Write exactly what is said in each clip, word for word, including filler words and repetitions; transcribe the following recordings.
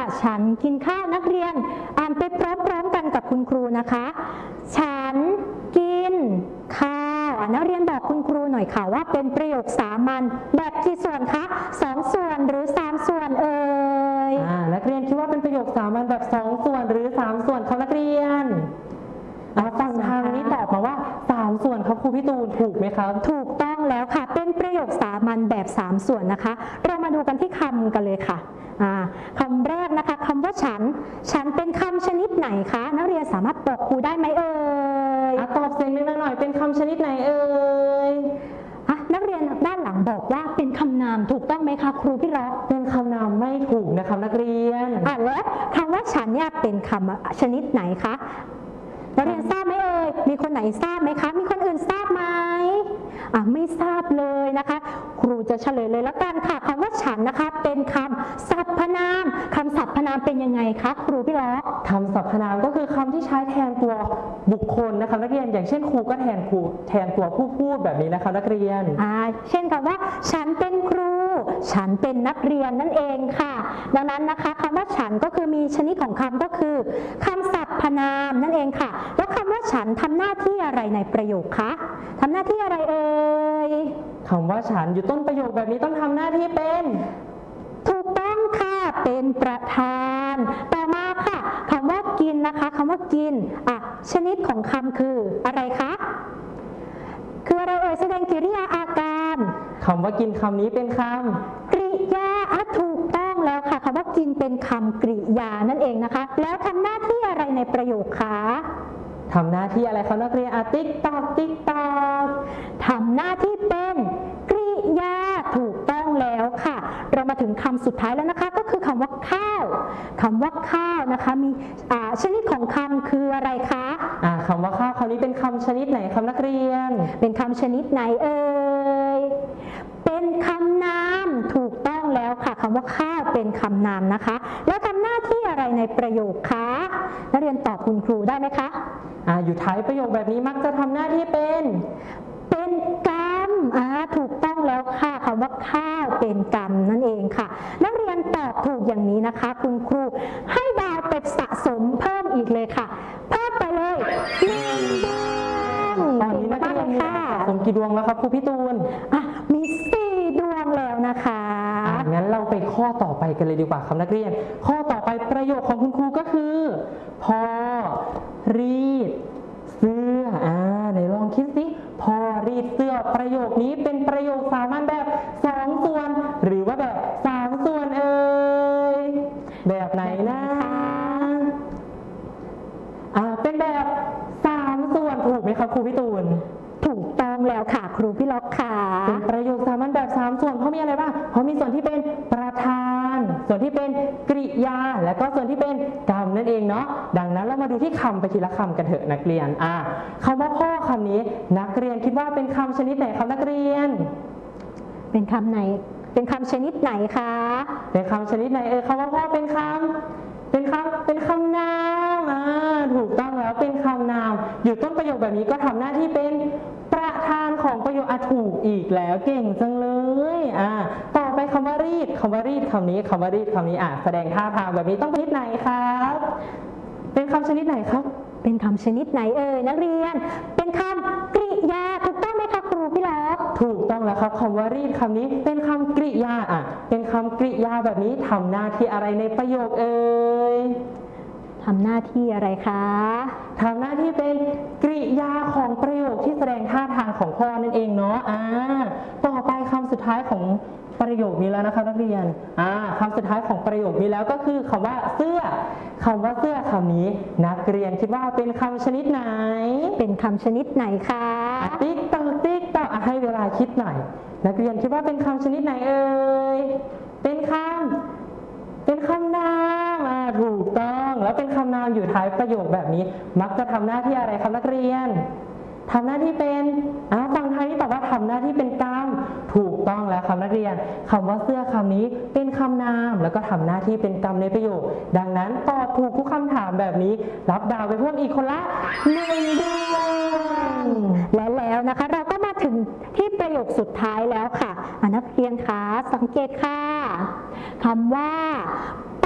ฉันกินข้าวนักเรียนอ่านไปพร้อมๆกันกับคุณครูนะคะฉันกินข้าวนักเรียนบอกคุณครูหน่อยค่ะว่าเป็นประโยคสามัญแบบกี่ส่วนคะสองส่วนหรือสามส่วนเอ่ยนักเรียนคิดว่าเป็นประโยคสามัญแบบสองส่วนหรือสามส่วนครับนักเรียนฝั่งทางนี้ตอบมาว่าสามส่วนครับครูพี่ตูนถูกไหมครับถูกต้องแล้วค่ะเป็นประโยคสามัญแบบสามส่วนนะคะเรามาดูกันที่คำกันเลยค่ะคำแรกนะคะคำว่าฉันฉันเป็นคำชนิดไหนคะนักเรียนสามารถบอกครูได้ไหมเอ่ยตอบเสียงดังๆหน่อยเป็นคำชนิดไหนเอ่ยนักเรียนด้านหลังบอกว่าเป็นคำนามถูกต้องไหมคะครูพี่ล็อกเป็นคำนามไม่ถูกนะครับนักเรียนอ่ะแล้วคำว่าฉันเนี่ยเป็นคำชนิดไหนคะนักเรียนทราบไหมเอ่ยมีคนไหนทราบไหมคะมีคนอื่นทราบไหมอ่ะไม่ทราบเลยนะคะครูจะเฉลยเลยแล้วกันค่ะคำว่าฉันนะคะเป็นคำสรรพนามคำสรรพนามเป็นยังไงคะครูพี่ล็อกคำสรรพนามก็คือคำที่ใช้แทนตัวบุคคลนะคะนักเรียนอย่างเช่นครูก็แทนครูแทนตัวผู้พูดแบบนี้นะคะนักเรียนอ่าเช่นคำว่าฉันเป็นครูฉันเป็นนักเรียนนั่นเองค่ะดังนั้นนะคะคำว่าฉันก็คือมีชนิดของคำก็คือคำสรรพนามนั่นเองค่ะแล้วคำว่าฉันทำหน้าที่อะไรในประโยคคะทำหน้าที่อะไรเอ่ยคำว่าฉันอยู่ต้นประโยคแบบนี้ต้องทำหน้าที่เป็นถูกต้องค่ะเป็นประธานต่อมาค่ะคำว่ากินนะคะคำว่ากินอ่ะชนิดของคำคืออะไรคะคืออะไรเอ่ยแสดงกริยาอาการคำว่ากินคำนี้เป็นคำกริยาอ่ะถูกต้องแล้วค่ะคำว่ากินเป็นคำกริยานั่นเองนะคะแล้วทำหน้าที่อะไรในประโยคคะทำหน้าที่อะไรคะนักเรียนอ่ะติ๊กตอกติ๊กตอกทำหน้าที่เป็นกริยาถูกต้องแล้วค่ะเรามาถึงคำสุดท้ายแล้วนะคะก็คือคำว่าข้าวคำว่าข้าวนะคะมีชนิดของคำคืออะไรคะอ่าคำว่าข้าวคำนี้เป็นคำชนิดไหนครับนักเรียนเป็นคำชนิดไหนเอ่ยเป็นคำนามถูกต้องแล้วค่ะคำว่าข้าวเป็นคำนามนะคะแล้วทำหน้าที่อะไรในประโยคคะนักเรียนตอบคุณครูได้ไหมคะอ่าอยู่ท้ายประโยคแบบนี้มักจะทำหน้าที่เป็นเป็นกรรมอ่าถูกต้องแล้วค่ะคำว่าข้าวเป็นกรรมนั่นเองค่ะนักเรียนตอบถูกอย่างนี้นะคะคุณครูให้ดาวไปสะสมเพิ่มอีกเลยค่ะเพิ่มไปเลยหนึ่งดวงตอนนี้นักเรียนมีสะสมกี่ดวงแล้วครับครูพี่ตูนอ่ะมีสี่ดวงแล้วนะคะอ่ะงั้นเราไปข้อต่อไปกันเลยดีกว่าครับนักเรียนข้อต่อไปประโยคของคุณครูก็คือพอรีดเสื้ออ่าไหนลองคิดสิพอรีดเสื้อประโยคนี้เป็นประโยคสามัญแบบสองส่วนหรือว่าแบบสามส่วนเอ่ยแบบไหนนะอ่าเป็นแบบสามส่วนถูกไหมครับครูพี่ตูนถูกต้องแล้วค่ะครูพี่ล็อกค่ะเป็นประโยคสามัญแบบสามส่วนเพราะมีอะไรบ้างเพราะมีส่วนที่เป็นประธานส่วนที่เป็นกริยาและก็ส่วนที่เป็นกรรมนั่นเองเนาะดังนั้นเรามาดูที่คำไปทีละคำกันเถอะนักเรียนอ่าคำว่าพ่อคำนี้นักเรียนคิดว่าเป็นคำชนิดไหนครับนักเรียนเป็นคำไหนเป็นคำชนิดไหนคะเป็นคำชนิดไหนเออคำว่าพ่อเป็นคำเป็นคำเป็นคำนามอ่าถูกต้องแล้วเป็นคำนามอยู่ต้นประโยคแบบนี้ก็ทำหน้าที่เป็นประธานของประโยคอ่ะถูกอีกแล้วเก่งจังเลยอ่าต่อไปคำว่ารีดคำว่ารีดคำนี้คำว่ารีดคำนี้อ่ะแสดงท่าทางแบบนี้ต้องเป็นชนิดไหนครับเป็นคำชนิดไหนครับเป็นคำชนิดไหนเอ่ยนักเรียนเป็นคำกริยาถูกต้องไหมคะครูพี่ล็อกถูกต้องแล้วครับคำว่ารีดคำนี้เป็นคำกริยาอ่ะเป็นคำกริยาแบบนี้ทำหน้าที่อะไรในประโยคเอ่ยทำหน้าที่อะไรคะทำหน้าที่เป็นกริยาของประโยคที่แสดงท่าทางของพ่อนั่นเองเนาะอ่าต่อไปคำสุดท้ายของประโยคนี้แล้วนะคะนักเรียนอ่าคำสุดท้ายของประโยคนี้แล้วก็คือคำว่าเสื้อคำว่าเสื้อคำนี้นักเรียนคิดว่าเป็นคำชนิดไหนเป็นคำชนิดไหนคะติ๊กต๊อกติ๊กต๊อกให้เวลาคิดหน่อยนักเรียนคิดว่าเป็นคำชนิดไหนเอ่ยเป็นคำเป็นคำนามอ่าถูกต้องแล้วเป็นคำนามอยู่ท้ายประโยคแบบนี้มักจะทำหน้าที่อะไรครับนักเรียนทำหน้าที่เป็นอ่าฟังท้ายที่ตอบว่าทำหน้าที่เป็นกรรมถูกต้องแล้วครับนักเรียนคำว่าเสื้อคำนี้เป็นคำนามแล้วก็ทำหน้าที่เป็นกรรมในประโยคดังนั้นตอบถูกทุกคำถามแบบนี้รับดาวไปเพิ่มอีกคนละหนึ่งดวงและแล้วนะคะเราก็มาถึงที่ประโยคสุดท้ายแล้วค่ะนักเรียนคะสังเกตค่ะคำว่าป้า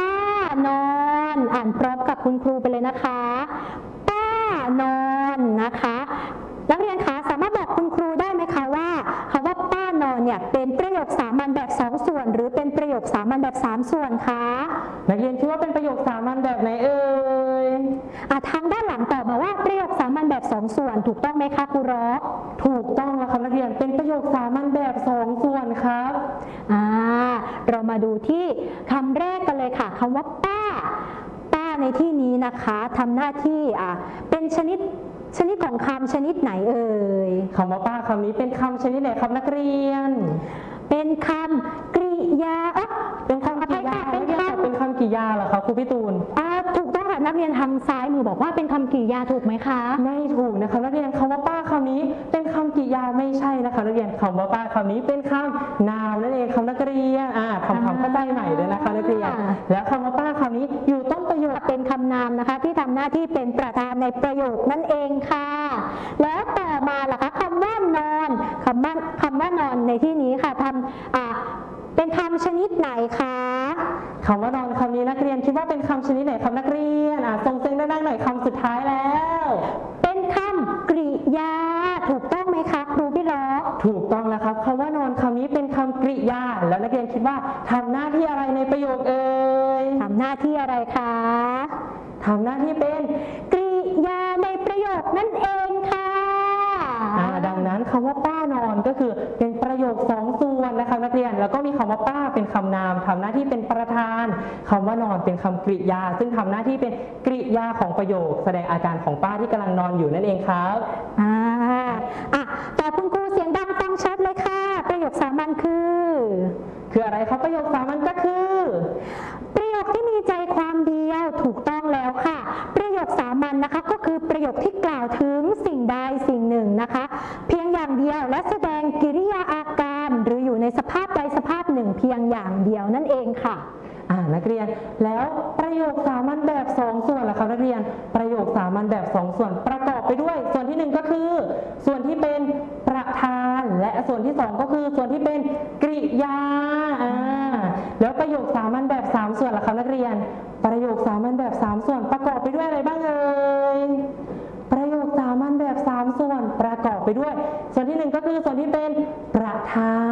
นอนอ่านพร้อมกับคุณครูไปเลยนะคะป้านอนนะคะนักเรียนคะสามารถบอกคุณครูได้ไหมคะว่าคำว่าป้านอนเนี่ยเป็นประโยคสามัญแบบสองส่วนหรือเป็นประโยคสามัญแบบสามส่วนคะนักเรียนคิดว่าเป็นประโยคสามัญแบบไหนเอ่ยอ่ะทางด้านหลังตอบมาว่าประโยคสามัญแบบสองส่วนถูกต้องไหมคะครูร้อถูกต้องแล้วครับนักเรียนเป็นประโยคสามัญแบบสองส่วนครับอ่าเรามาดูที่คำแรกกันเลยค่ะคำว่าป้า ป้าในที่นี้นะคะทำหน้าที่อ่ะเป็นชนิดชนิดของคำชนิดไหนเอ่ยคำว่าป้าคำนี้เป็นคำชนิดไหนครับนักเรียนเป็นคำกริยาเอ๊ะเป็นคำกริยาเป็นันกเรียนตอบคำเป็นคำกริยาเหรอครับครูพี่ตูนอ่าถูกต้องค่ะนักเรียนทางซ้ายมือบอกว่าเป็นคำกริยาถูกไหมคะไม่ถูกนะคะนักเรียนคำว่าป้าคำนี้เป็นคำกริยาไม่ใช่นะคะนักเรียนคำว่าป้าคำนี้เป็นคำนามนั่นเองคำนักเรียนอ่าทำความเข้าใจใหม่เลยนะคะนักเรียนแล้วคำว่าป้าคำนี้อยู่ต้นประโยคเป็นคำนามนะคะที่ทำหน้าที่เป็นประธานในประโยคนั่นเองค่ะ แล้วต่อมาล่ะคะคำว่านอนคำว่าคำว่านอนในที่นี้ค่ะทำอ่าเป็นคำชนิดไหนคะคำว่านอนคำนี้นักเรียนคิดว่าเป็นคำชนิดไหนครับนักเรียนอ่ะส่งเสียงดังๆหน่อยคำสุดท้ายแล้วเป็นคำกริยาถูกต้องไหมคะครูพี่ล้อถูกต้องแล้วครับคำว่านอนคำนี้เป็นคำกริยาแล้วนักเรียนคิดว่าทำหน้าที่อะไรในประโยคเอ่ยทำหน้าที่อะไรคะทำหน้าที่เป็นกริยาในประโยคนั่นเองค่ะอ่าดังนั้นคำว่าป้านอนก็คือเป็นประโยคสองส่วนนะคะนักเรียนแล้วก็มีคำว่าป้าเป็นคำนามทำหน้าที่เป็นประธานคำว่านอนเป็นคำกริยา ซึ่งทำหน้าที่เป็นกริยาของประโยค แสดงอาการของป้าที่กำลังนอนอยู่นั่นเองครับอ่าอ่ะแต่คุณครูเสียงดังฟังชัดเลยค่ะ ประโยคสามัญคือคืออะไรครับประโยคสามัญก็คือประโยคที่มีใจความเดียวถูกต้องแล้วค่ะ ประโยคสามัญนะคะก็คือประโยคที่กล่าวถึงสิ่งใดสิ่งหนึ่งนะคะ เพียงอย่างเดียวและแสดงกิริยาอาการ หรืออยู่ในสภาพใดสภาพหนึ่งเพียงอย่างเดียวนั่นเองค่ะอ่านักเรียนแล้วประโยคสามัญแบบสองส่วนล่ะครับนักเรียนประโยคสามัญแบบสองส่วนประกอบไปด้วย ส่วนที่หนึ่งก็คือ ส่วนที่เป็นประธานและส่วนที่สองก็คือส่วนที่เป็นกริยาอ่าแล้วประโยคสามัญแบบสามส่วนล่ะครับนักเรียน ประโยคสามัญแบบสามส่วนประกอบไปด้วยอะไรบ้างเอ่ยประโยคสามัญแบบสามส่วนประกอบไปด้วย ส่วนที่หนึ่งก็คือส่วนที่เป็นประธาน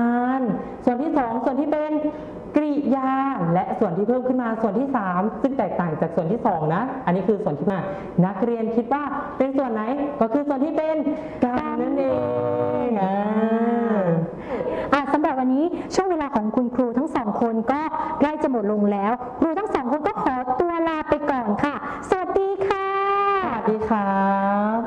ส่วนที่สองส่วนที่เป็นกริยาและส่วนที่เพิ่มขึ้นมาส่วนที่สามซึ่งแตกต่างจากส่วนที่สองนะอันนี้คือส่วนที่มานักเรียนคิดว่าเป็นส่วนไหนก็คือส่วนที่เป็นกรรมนั่นเองอ่าอ่ะสำหรับวันนี้ช่วงเวลาของคุณครูทั้งสองคนก็ใกล้จะหมดลงแล้ว ครูทั้งสองคนก็ขอตัวลาไปก่อนค่ะ สวัสดีค่ะสวัสดีครับ